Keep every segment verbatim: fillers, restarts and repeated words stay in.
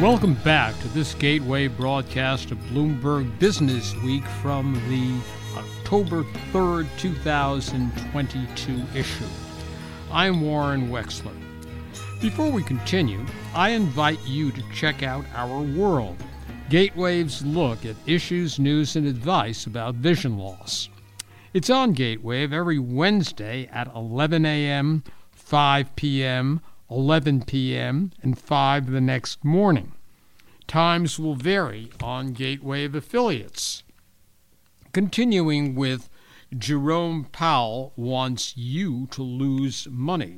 Welcome back to this Gateway broadcast of Bloomberg Business Week from the October third, two thousand twenty-two issue. I'm Warren Wexler. Before we continue, I invite you to check out Our World, Gateway's look at issues, news, and advice about vision loss. It's on Gatewave every Wednesday at eleven a.m., five p.m., eleven p.m., and five the next morning. Times will vary on Gatewave affiliates. Continuing with Jerome Powell wants you to lose money.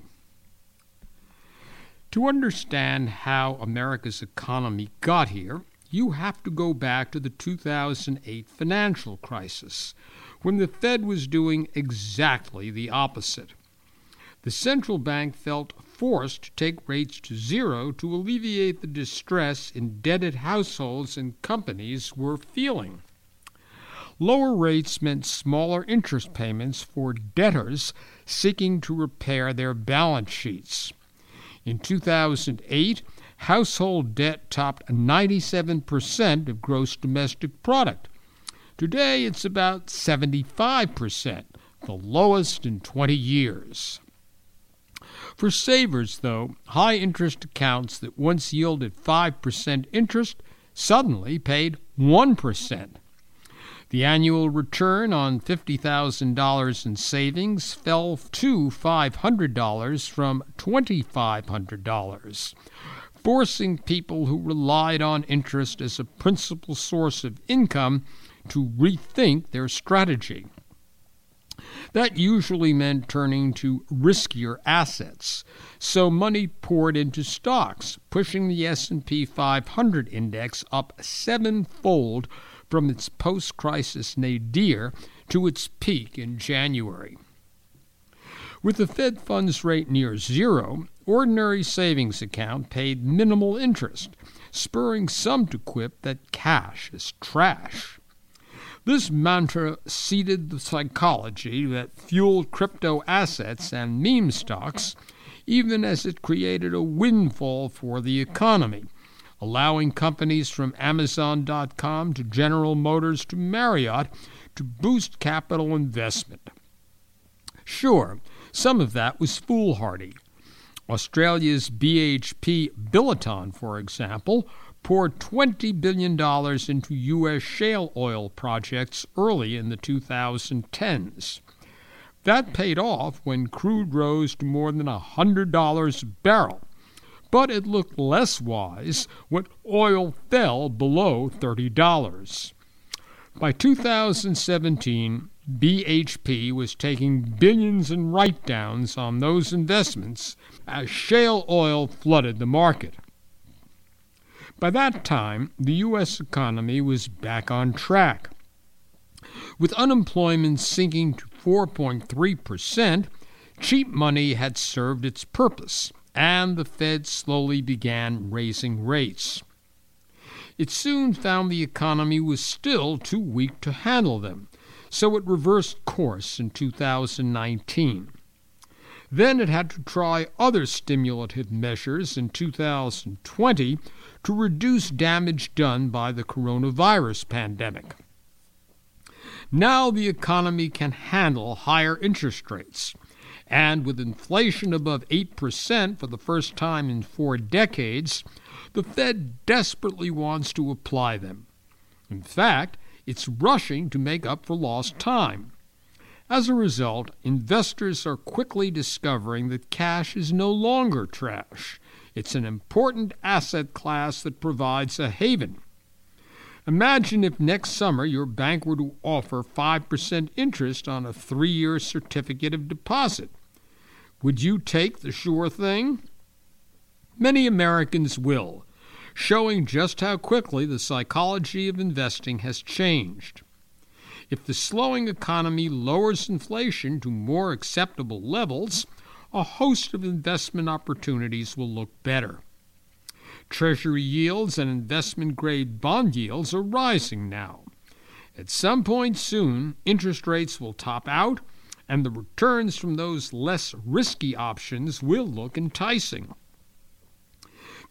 To understand how America's economy got here, you have to go back to the two thousand eight financial crisis, when the Fed was doing exactly the opposite. The central bank felt forced to take rates to zero to alleviate the distress indebted households and companies were feeling. Lower rates meant smaller interest payments for debtors seeking to repair their balance sheets. In two thousand eight, household debt topped ninety-seven percent of gross domestic product. Today, it's about seventy-five percent, the lowest in twenty years. For savers, though, high-interest accounts that once yielded five percent interest suddenly paid one percent. The annual return on fifty thousand dollars in savings fell to five hundred dollars from two thousand five hundred dollars, forcing people who relied on interest as a principal source of income to rethink their strategy. That usually meant turning to riskier assets, so money poured into stocks, pushing the S and P five hundred index up sevenfold from its post-crisis nadir to its peak in January. With the Fed funds rate near zero, ordinary savings account paid minimal interest, spurring some to quip that cash is trash. This mantra seeded the psychology that fueled crypto assets and meme stocks, even as it created a windfall for the economy, allowing companies from Amazon dot com to General Motors to Marriott to boost capital investment. Sure, some of that was foolhardy. Australia's B H P Billiton, for example, poured twenty billion dollars into U S shale oil projects early in the two thousand tens. That paid off when crude rose to more than one hundred dollars a barrel, but it looked less wise when oil fell below thirty dollars. By two thousand seventeen, B H P was taking billions in write-downs on those investments as shale oil flooded the market. By that time, the U S economy was back on track. With unemployment sinking to four point three percent, cheap money had served its purpose, and the Fed slowly began raising rates. It soon found the economy was still too weak to handle them, so it reversed course in two thousand nineteen. Then it had to try other stimulative measures in two thousand twenty to reduce damage done by the coronavirus pandemic. Now the economy can handle higher interest rates, and with inflation above eight percent for the first time in four decades, the Fed desperately wants to apply them. In fact, it's rushing to make up for lost time. As a result, investors are quickly discovering that cash is no longer trash. It's an important asset class that provides a haven. Imagine if next summer your bank were to offer five percent interest on a three-year certificate of deposit. Would you take the sure thing? Many Americans will, showing just how quickly the psychology of investing has changed. If the slowing economy lowers inflation to more acceptable levels, a host of investment opportunities will look better. Treasury yields and investment-grade bond yields are rising now. At some point soon, interest rates will top out, and the returns from those less risky options will look enticing.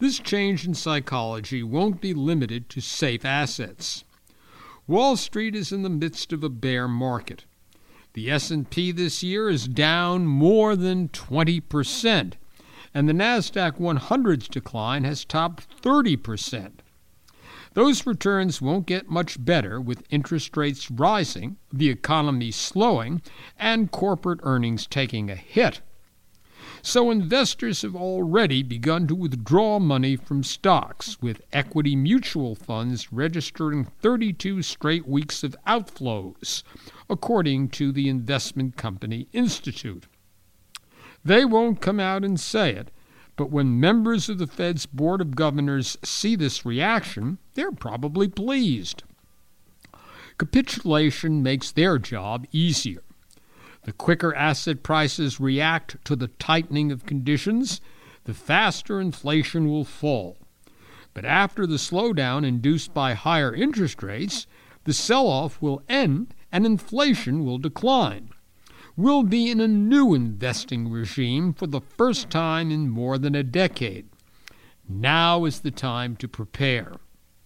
This change in psychology won't be limited to safe assets. Wall Street is in the midst of a bear market. The S and P this year is down more than twenty percent, and the NASDAQ one hundred's decline has topped thirty percent. Those returns won't get much better with interest rates rising, the economy slowing, and corporate earnings taking a hit. So investors have already begun to withdraw money from stocks, with equity mutual funds registering thirty-two straight weeks of outflows, according to the Investment Company Institute. They won't come out and say it, but when members of the Fed's Board of Governors see this reaction, they're probably pleased. Capitulation makes their job easier. The quicker asset prices react to the tightening of conditions, the faster inflation will fall. But after the slowdown induced by higher interest rates, the sell-off will end and inflation will decline. We'll be in a new investing regime for the first time in more than a decade. Now is the time to prepare.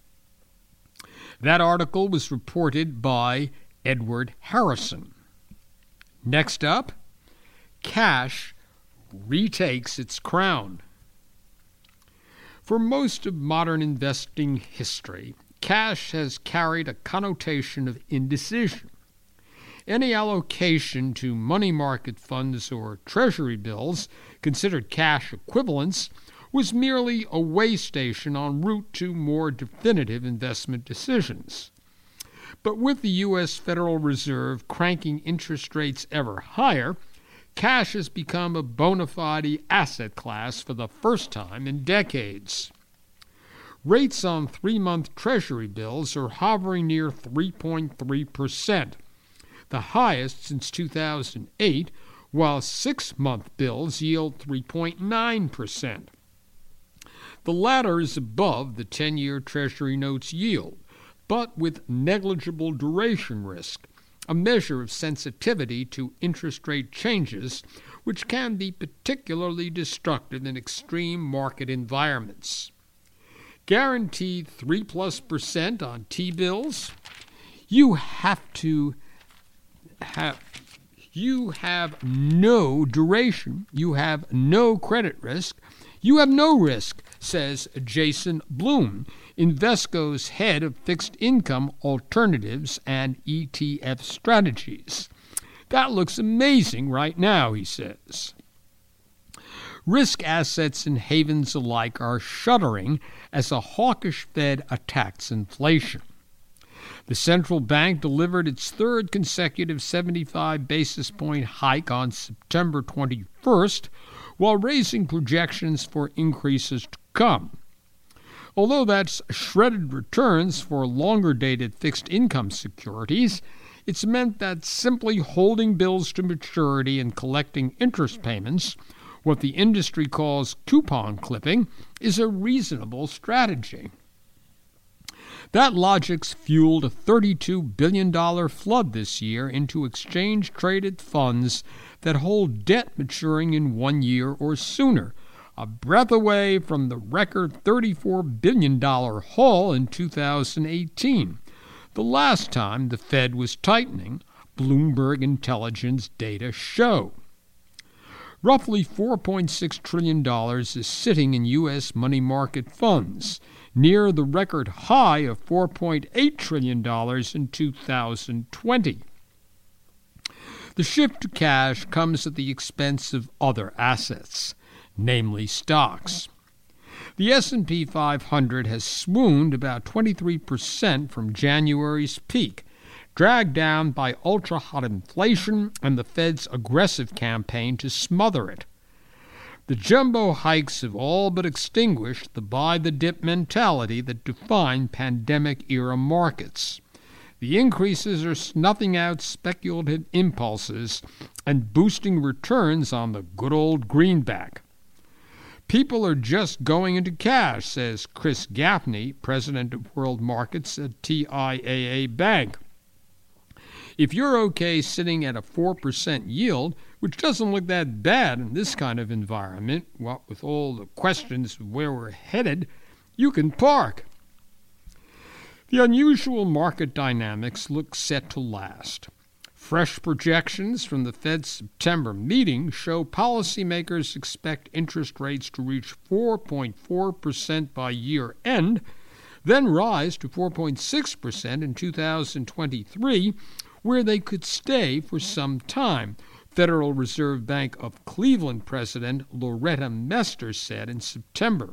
That article was reported by Edward Harrison. Next up, cash retakes its crown. For most of modern investing history, cash has carried a connotation of indecision. Any allocation to money market funds or treasury bills, considered cash equivalents, was merely a way station en route to more definitive investment decisions. But with the U S Federal Reserve cranking interest rates ever higher, cash has become a bona fide asset class for the first time in decades. Rates on three-month Treasury bills are hovering near three point three percent, the highest since two thousand eight, while six-month bills yield three point nine percent. The latter is above the ten-year Treasury notes yield, but with negligible duration risk, a measure of sensitivity to interest rate changes, which can be particularly destructive in extreme market environments. Guaranteed three plus percent on T-bills, you have to have you have no duration, you have no credit risk, you have no risk, says Jason Bloom, Invesco's head of fixed income alternatives and E T F strategies. That looks amazing right now, he says. Risk assets and havens alike are shuddering as a hawkish Fed attacks inflation. The central bank delivered its third consecutive seventy-five basis point hike on September twenty-first, while raising projections for increases to come. Although that's shredded returns for longer-dated fixed income securities, it's meant that simply holding bills to maturity and collecting interest payments, what the industry calls coupon clipping, is a reasonable strategy. That logic's fueled a thirty-two billion dollars flood this year into exchange-traded funds that hold debt maturing in one year or sooner, a breath away from the record thirty-four billion dollars haul in two thousand eighteen, the last time the Fed was tightening, Bloomberg Intelligence data show. Roughly four point six trillion dollars is sitting in U S money market funds, near the record high of four point eight trillion dollars in two thousand twenty. The shift to cash comes at the expense of other assets, namely stocks. The S and P five hundred has swooned about twenty-three percent from January's peak, dragged down by ultra-hot inflation and the Fed's aggressive campaign to smother it. The jumbo hikes have all but extinguished the buy-the-dip mentality that defined pandemic-era markets. The increases are snuffing out speculative impulses and boosting returns on the good old greenback. People are just going into cash, says Chris Gaffney, president of World Markets at T I A A Bank. If you're okay sitting at a four percent yield, which doesn't look that bad in this kind of environment. What with all the questions of where we're headed, you can park. The unusual market dynamics look set to last. Fresh projections from the Fed's September meeting show policymakers expect interest rates to reach four point four percent by year end, then rise to four point six percent in two thousand twenty-three, where they could stay for some time, Federal Reserve Bank of Cleveland President Loretta Mester said in September.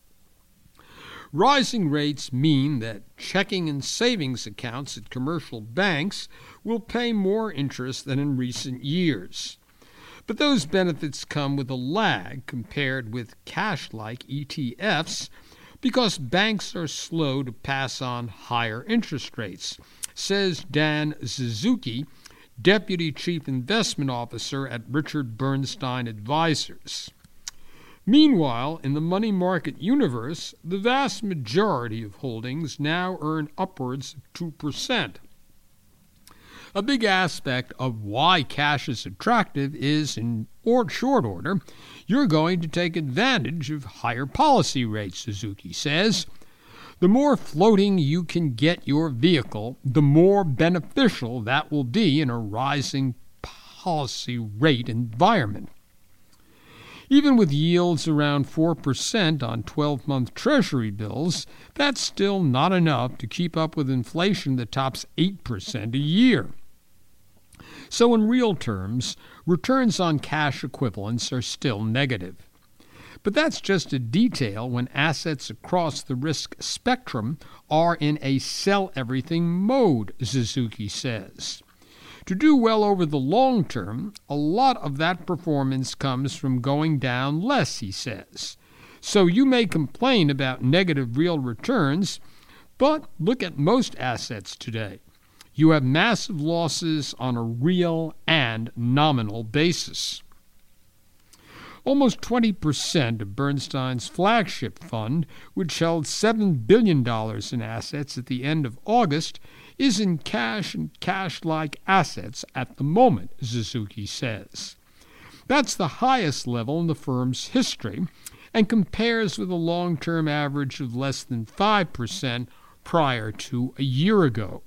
Rising rates mean that checking and savings accounts at commercial banks will pay more interest than in recent years. But those benefits come with a lag compared with cash-like E T Fs because banks are slow to pass on higher interest rates, says Dan Suzuki, Deputy Chief Investment Officer at Richard Bernstein Advisors. Meanwhile, in the money market universe, the vast majority of holdings now earn upwards of two percent. A big aspect of why cash is attractive is, in or short order, you're going to take advantage of higher policy rates, Suzuki says. The more floating you can get your vehicle, the more beneficial that will be in a rising policy rate environment. Even with yields around four percent on twelve-month Treasury bills, that's still not enough to keep up with inflation that tops eight percent a year. So in real terms, returns on cash equivalents are still negative. But that's just a detail when assets across the risk spectrum are in a sell-everything mode, Suzuki says. To do well over the long term, a lot of that performance comes from going down less, he says. So you may complain about negative real returns, but look at most assets today. You have massive losses on a real and nominal basis. Almost twenty percent of Bernstein's flagship fund, which held seven billion dollars in assets at the end of August, is in cash and cash-like assets at the moment, Suzuki says. That's the highest level in the firm's history and compares with a long-term average of less than five percent prior to a year ago.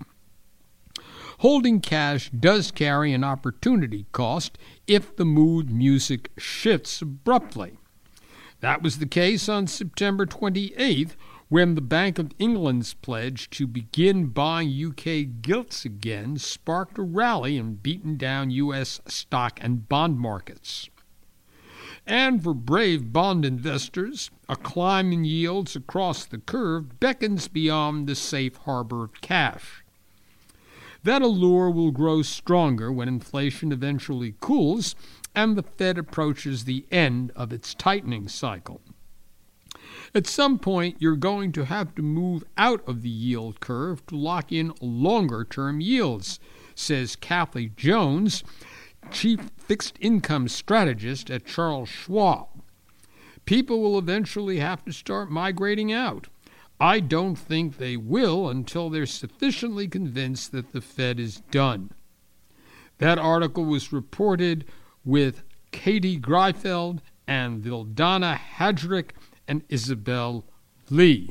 Holding cash does carry an opportunity cost if the mood music shifts abruptly. That was the case on September twenty-eighth, when the Bank of England's pledge to begin buying U K gilts again sparked a rally and beaten down U S stock and bond markets. And for brave bond investors, a climb in yields across the curve beckons beyond the safe harbor of cash. That allure will grow stronger when inflation eventually cools and the Fed approaches the end of its tightening cycle. At some point, you're going to have to move out of the yield curve to lock in longer-term yields, says Kathy Jones, chief fixed income strategist at Charles Schwab. People will eventually have to start migrating out. I don't think they will until they're sufficiently convinced that the Fed is done. That article was reported with Katie Greifeld and Vildana Hadrick and Isabel Lee.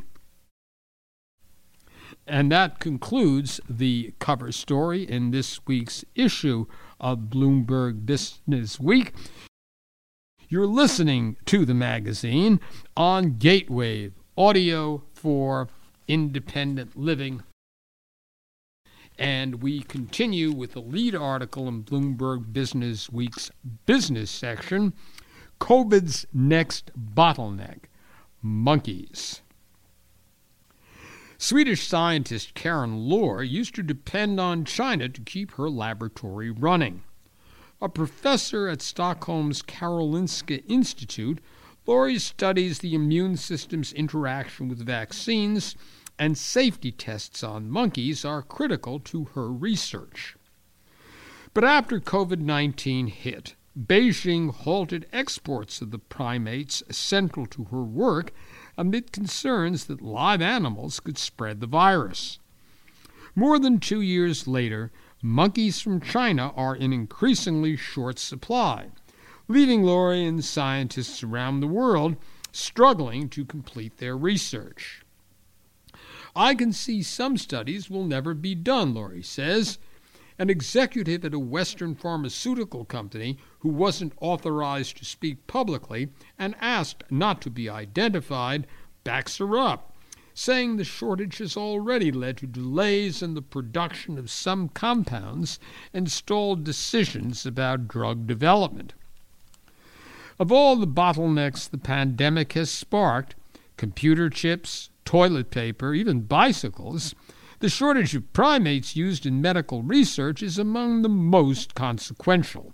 And that concludes the cover story in this week's issue of Bloomberg Business Week. You're listening to the magazine on Gatewave Audio for Independent Living. And we continue with the lead article in Bloomberg Business Week's business section, COVID's next bottleneck, monkeys. Swedish scientist Karen Lohr used to depend on China to keep her laboratory running. A professor at Stockholm's Karolinska Institute, Lohr studies the immune system's interaction with vaccines, and safety tests on monkeys are critical to her research. But after COVID nineteen hit, Beijing halted exports of the primates central to her work amid concerns that live animals could spread the virus. More than two years later, monkeys from China are in increasingly short supply, leaving Laurie and scientists around the world struggling to complete their research. I can see some studies will never be done, Laurie says. An executive at a Western pharmaceutical company who wasn't authorized to speak publicly and asked not to be identified backs her up, saying the shortage has already led to delays in the production of some compounds and stalled decisions about drug development. Of all the bottlenecks the pandemic has sparked, computer chips, toilet paper, even bicycles, the shortage of primates used in medical research is among the most consequential.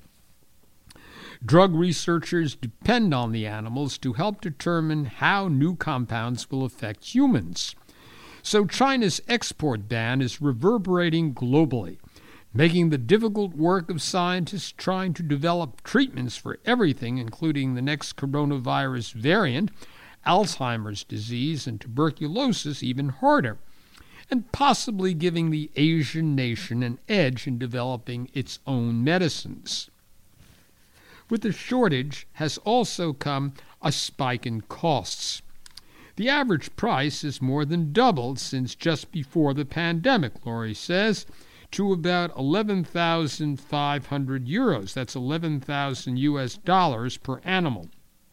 Drug researchers depend on the animals to help determine how new compounds will affect humans. So China's export ban is reverberating globally, making the difficult work of scientists trying to develop treatments for everything, including the next coronavirus variant, Alzheimer's disease, and tuberculosis, even harder, and possibly giving the Asian nation an edge in developing its own medicines. With the shortage has also come a spike in costs. The average price has more than doubled since just before the pandemic, Laurie says, to about eleven thousand five hundred euros. That's eleven thousand U S dollars per animal.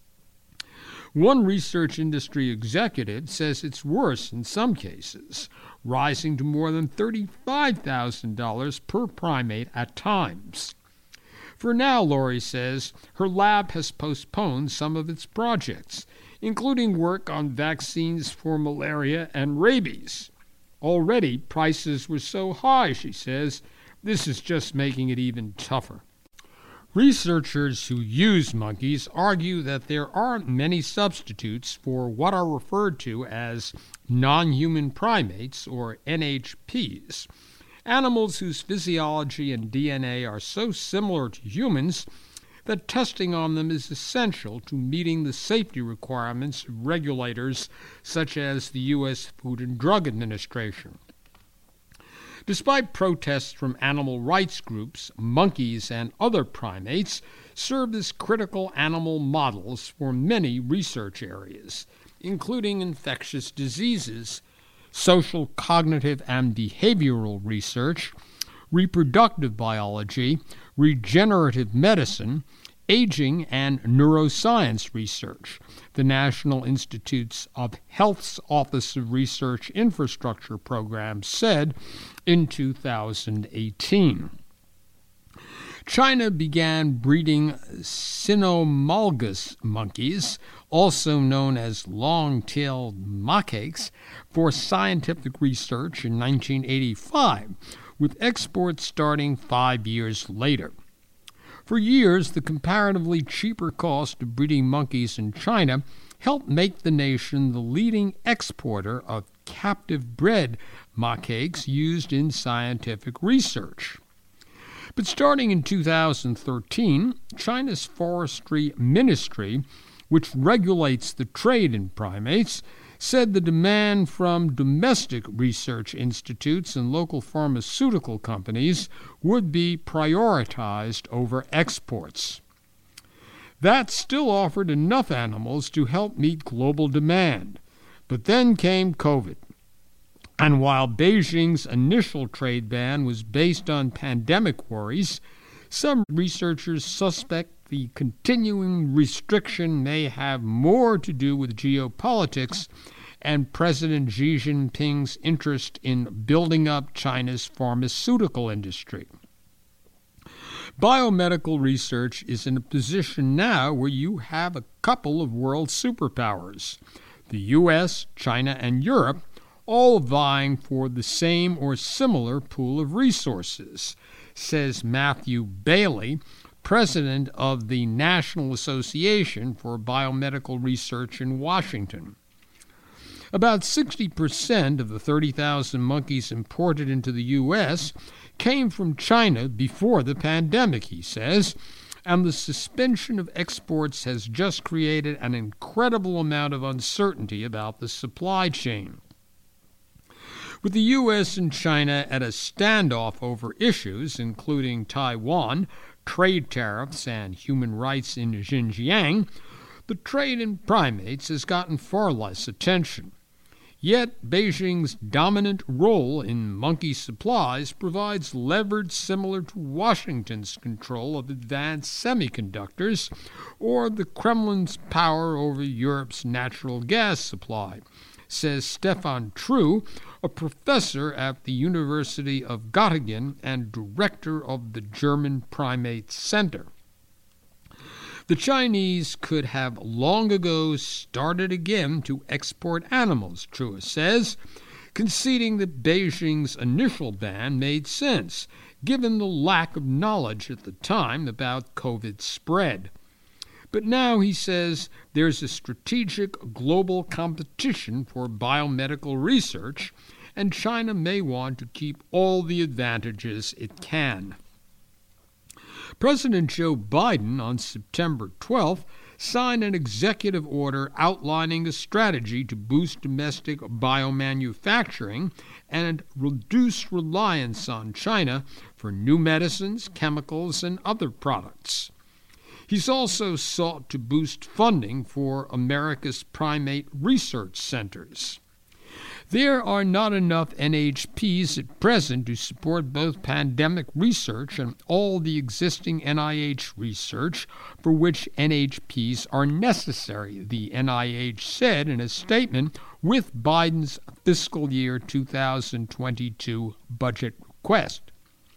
One research industry executive says it's worse in some cases, rising to more than thirty-five thousand dollars per primate at times. For now, Laurie says, her lab has postponed some of its projects, including work on vaccines for malaria and rabies. Already, prices were so high, she says, this is just making it even tougher. Researchers who use monkeys argue that there aren't many substitutes for what are referred to as non-human primates, or N H Ps, animals whose physiology and D N A are so similar to humans that testing on them is essential to meeting the safety requirements of regulators such as the U S Food and Drug Administration. Despite protests from animal rights groups, monkeys and other primates serve as critical animal models for many research areas, including infectious diseases, social, cognitive, and behavioral research, reproductive biology, regenerative medicine, aging, and neuroscience research, the National Institutes of Health's Office of Research Infrastructure Program said in two thousand eighteen. China began breeding cynomolgus monkeys, also known as long-tailed macaques, for scientific research in nineteen eighty-five, with exports starting five years later. For years, the comparatively cheaper cost of breeding monkeys in China helped make the nation the leading exporter of captive-bred macaques used in scientific research. But starting in two thousand thirteen, China's Forestry Ministry, which regulates the trade in primates, said the demand from domestic research institutes and local pharmaceutical companies would be prioritized over exports. That still offered enough animals to help meet global demand. But then came COVID. And while Beijing's initial trade ban was based on pandemic worries, some researchers suspect the continuing restriction may have more to do with geopolitics and President Xi Jinping's interest in building up China's pharmaceutical industry. Biomedical research is in a position now where you have a couple of world superpowers, the U S, China, and Europe, all vying for the same or similar pool of resources, says Matthew Bailey, president of the National Association for Biomedical Research in Washington. About sixty percent of the thirty thousand monkeys imported into the U S came from China before the pandemic, he says, and the suspension of exports has just created an incredible amount of uncertainty about the supply chain. With the U S and China at a standoff over issues, including Taiwan, trade tariffs, and human rights in Xinjiang, the trade in primates has gotten far less attention. Yet Beijing's dominant role in monkey supplies provides leverage similar to Washington's control of advanced semiconductors or the Kremlin's power over Europe's natural gas supply, says Stefan True, a professor at the University of Göttingen and director of the German Primate Center. The Chinese could have long ago started again to export animals, True says, conceding that Beijing's initial ban made sense, given the lack of knowledge at the time about COVID spread. But now, he says, there's a strategic global competition for biomedical research, and China may want to keep all the advantages it can. President Joe Biden on September twelfth signed an executive order outlining a strategy to boost domestic biomanufacturing and reduce reliance on China for new medicines, chemicals, and other products. He's also sought to boost funding for America's primate research centers. There are not enough N H Ps at present to support both pandemic research and all the existing N I H research for which N H Ps are necessary, the N I H said in a statement with Biden's fiscal year two thousand twenty-two budget request.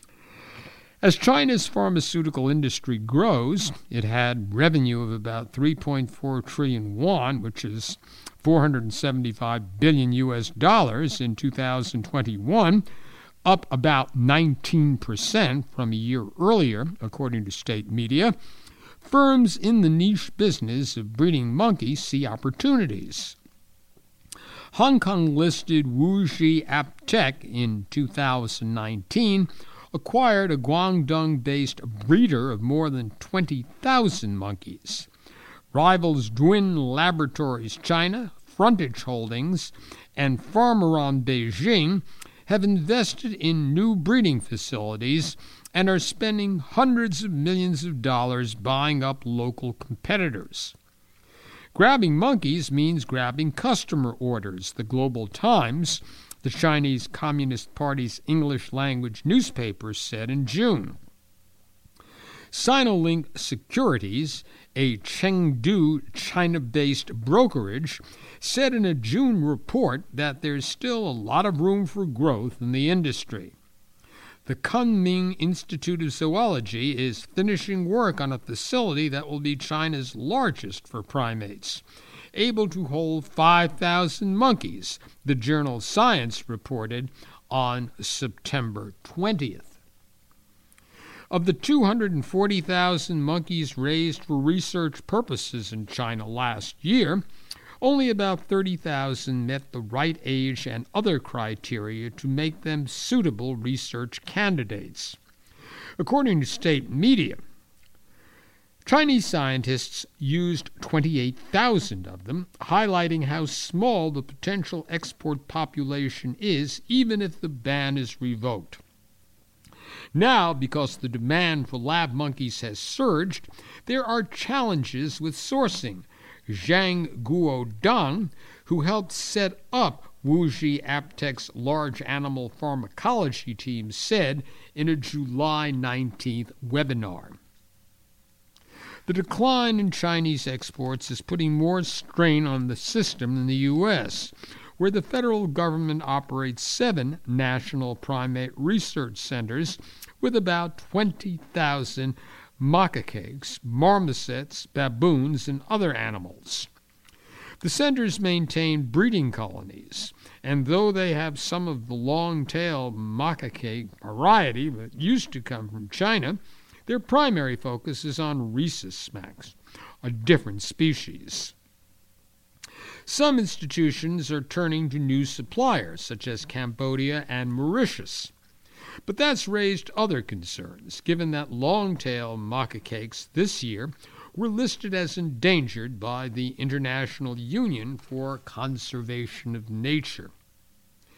As China's pharmaceutical industry grows, it had revenue of about three point four trillion won, which is four hundred seventy-five billion U S dollars in two thousand twenty-one, up about nineteen percent from a year earlier, according to state media. Firms in the niche business of breeding monkeys see opportunities. Hong Kong-listed Wuxi Aptec in two thousand nineteen acquired a Guangdong-based breeder of more than twenty thousand monkeys. Rivals Dwin Laboratories China, Frontage Holdings, and Pharmaron Beijing have invested in new breeding facilities and are spending hundreds of millions of dollars buying up local competitors. Grabbing monkeys means grabbing customer orders, the Global Times, the Chinese Communist Party's English-language newspaper, said in June. Sinolink Securities, a Chengdu, China-based brokerage, said in a June report that there's still a lot of room for growth in the industry. The Kunming Institute of Zoology is finishing work on a facility that will be China's largest for primates, able to hold five thousand monkeys, the journal Science reported on September twentieth. Of the two hundred forty thousand monkeys raised for research purposes in China last year, only about thirty thousand met the right age and other criteria to make them suitable research candidates. According to state media, Chinese scientists used twenty-eight thousand of them, highlighting how small the potential export population is, even if the ban is revoked. Now, because the demand for lab monkeys has surged, there are challenges with sourcing. Zhang Guodong, who helped set up Wuxi Aptec's large animal pharmacology team, said in a July nineteenth webinar. The decline in Chinese exports is putting more strain on the system than the U S, where the federal government operates seven national primate research centers with about twenty thousand macaques, marmosets, baboons, and other animals. The centers maintain breeding colonies, and though they have some of the long-tail macaque variety that used to come from China, their primary focus is on rhesus macaques, a different species. Some institutions are turning to new suppliers, such as Cambodia and Mauritius. But that's raised other concerns, given that long-tail macaques this year were listed as endangered by the International Union for Conservation of Nature.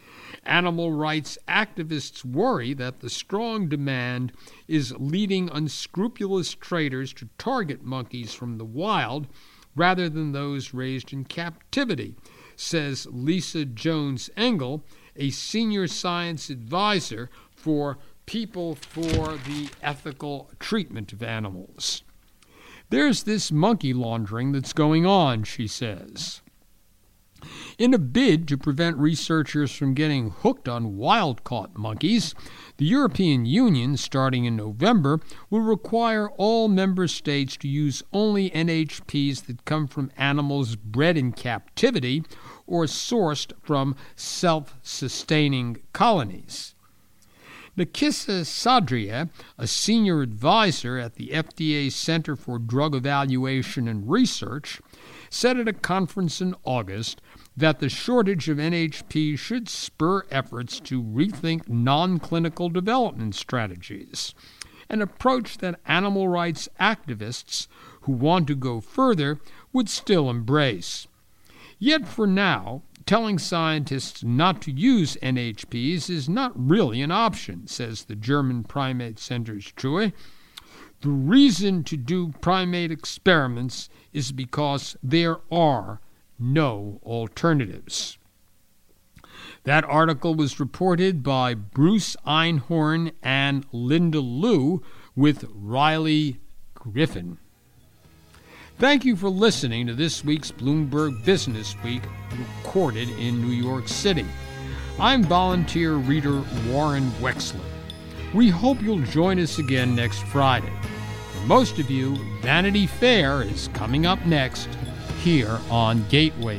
animal rights activists worry that the strong demand is leading unscrupulous traders to target monkeys from the wild rather than those raised in captivity, says Lisa Jones Engel, a senior science advisor for People for the Ethical Treatment of Animals. There's this monkey laundering that's going on, she says. In a bid to prevent researchers from getting hooked on wild-caught monkeys, the European Union, starting in November, will require all member states to use only N H Ps that come from animals bred in captivity or sourced from self-sustaining colonies. Nakissa Sadria, a senior advisor at the F D A Center for Drug Evaluation and Research, said at a conference in August that the shortage of N H P should spur efforts to rethink non-clinical development strategies, an approach that animal rights activists who want to go further would still embrace. Yet for now, telling scientists not to use N H Ps is not really an option, says the German Primate Center's True. The reason to do primate experiments is because there are no alternatives. That article was reported by Bruce Einhorn and Linda Liu with Riley Griffin. Thank you for listening to this week's Bloomberg Business Week, recorded in New York City. I'm volunteer reader Warren Wexler. We hope you'll join us again next Friday. For most of you, Vanity Fair is coming up next here on Gateway.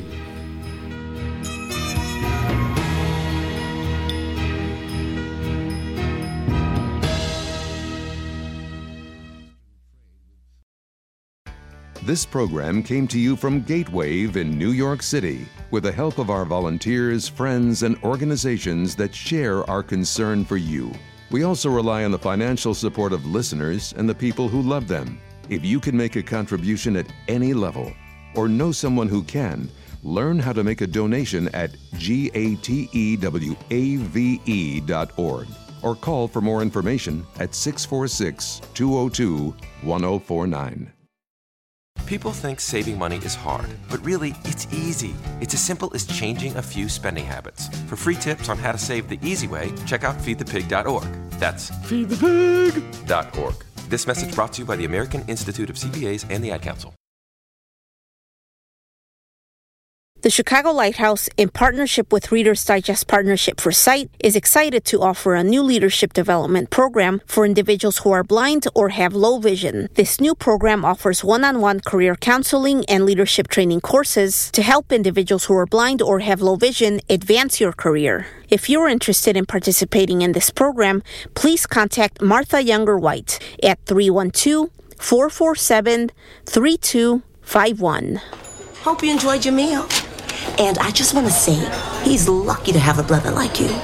This program came to you from Gatewave in New York City with the help of our volunteers, friends, and organizations that share our concern for you. We also rely on the financial support of listeners and the people who love them. If you can make a contribution at any level or know someone who can, learn how to make a donation at gatewave dot org or call for more information at six four six, two oh two, one oh four nine. People think saving money is hard, but really, it's easy. It's as simple as changing a few spending habits. For free tips on how to save the easy way, check out feed the pig dot org. That's feed the pig dot org. This message brought to you by the American Institute of C P As and the Ad Council. The Chicago Lighthouse, in partnership with Reader's Digest Partnership for Sight, is excited to offer a new leadership development program for individuals who are blind or have low vision. This new program offers one-on-one career counseling and leadership training courses to help individuals who are blind or have low vision advance your career. If you're interested in participating in this program, please contact Martha Younger White at three one two, four four seven, three two five one. Hope you enjoyed your meal. And I just want to say, he's lucky to have a brother like you.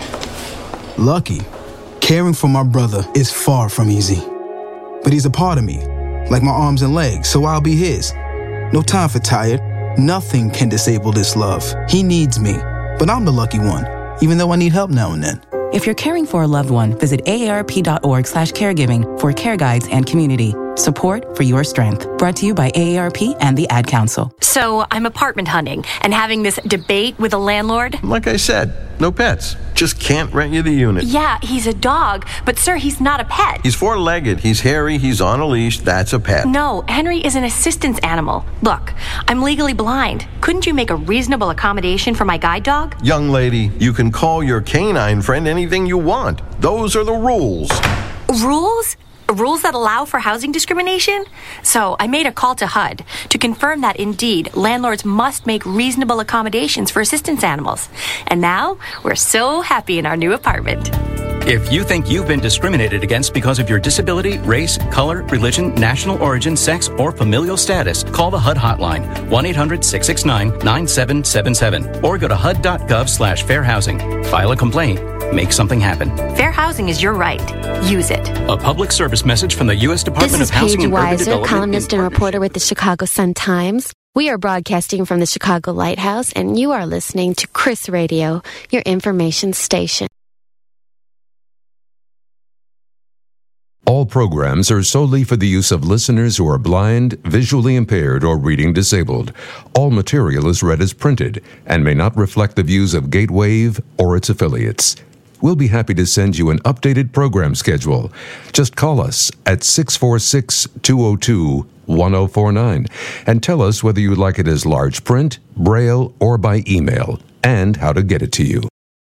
Lucky? Caring for my brother is far from easy. But he's a part of me, like my arms and legs, so I'll be his. No time for tired. Nothing can disable this love. He needs me, but I'm the lucky one, even though I need help now and then. If you're caring for a loved one, visit A A R P dot org slash caregiving for care guides and community. Support for your strength. Brought to you by A A R P and the Ad Council. So I'm apartment hunting and having this debate with a landlord. Like I said, no pets. Just can't rent you the unit. Yeah, he's a dog, but sir, he's not a pet. He's four-legged, he's hairy, he's on a leash, that's a pet. No, Henry is an assistance animal. Look, I'm legally blind. Couldn't you make a reasonable accommodation for my guide dog? Young lady, you can call your canine friend anything you want. Those are the rules. Rules? Rules that allow for housing discrimination? So I made a call to H U D to confirm that indeed landlords must make reasonable accommodations for assistance animals. And now we're so happy in our new apartment. If you think you've been discriminated against because of your disability, race, color, religion, national origin, sex, or familial status, call the H U D hotline, one eight hundred, six six nine, nine seven seven seven, or go to H U D dot gov slash fair housing. File a complaint. Make something happen. Fair housing is your right. Use it. A public service message from the U S Department of Housing and Urban Development. This is Paige Weiser, columnist and reporter with the Chicago Sun-Times. We are broadcasting from the Chicago Lighthouse, and you are listening to Chris Radio, your information station. All programs are solely for the use of listeners who are blind, visually impaired, or reading disabled. All material is read as printed and may not reflect the views of Gatewave or its affiliates. We'll be happy to send you an updated program schedule. Just call us at six four six, two oh two, one oh four nine and tell us whether you'd like it as large print, braille, or by email, and how to get it to you.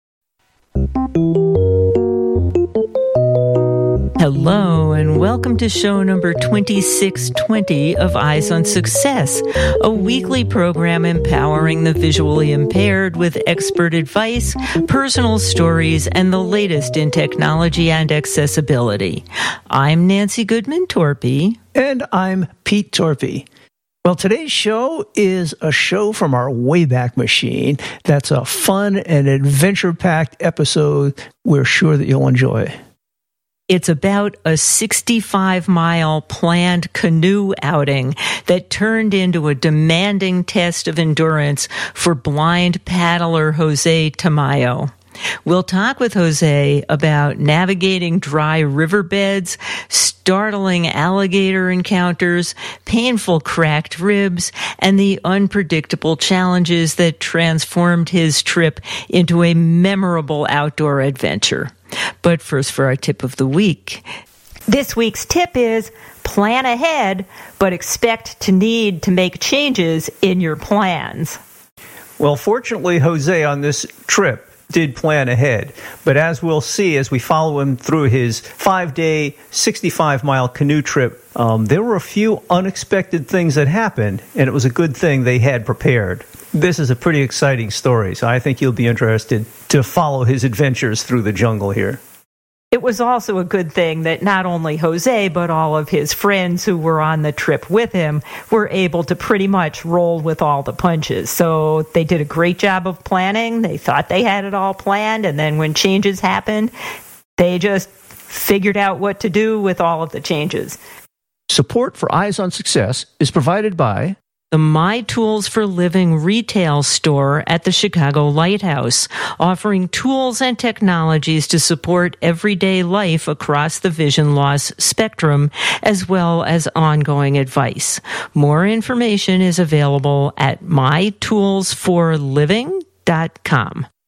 Hello, and welcome to show number twenty-six twenty of Eyes on Success, a weekly program empowering the visually impaired with expert advice, personal stories, and the latest in technology and accessibility. I'm Nancy Goodman Torpy. And I'm Pete Torpy. Well, today's show is a show from our Wayback Machine. That's a fun and adventure-packed episode we're sure that you'll enjoy. It's about a sixty-five mile planned canoe outing that turned into a demanding test of endurance for blind paddler Jose Tamayo. We'll talk with Jose about navigating dry riverbeds, startling alligator encounters, painful cracked ribs, and the unpredictable challenges that transformed his trip into a memorable outdoor adventure. But first, for our tip of the week. This week's tip is plan ahead, but expect to need to make changes in your plans. Well, fortunately, Jose on this trip did plan ahead. But as we'll see as we follow him through his five-day, sixty-five mile canoe trip, um, there were a few unexpected things that happened, and it was a good thing they had prepared. This is a pretty exciting story, so I think you'll be interested to follow his adventures through the jungle here. It was also a good thing that not only Jose, but all of his friends who were on the trip with him were able to pretty much roll with all the punches. So they did a great job of planning. They thought they had it all planned, and then when changes happened, they just figured out what to do with all of the changes. Support for Eyes on Success is provided by the My Tools for Living retail store at the Chicago Lighthouse, offering tools and technologies to support everyday life across the vision loss spectrum, as well as ongoing advice. More information is available at my tools for living dot com.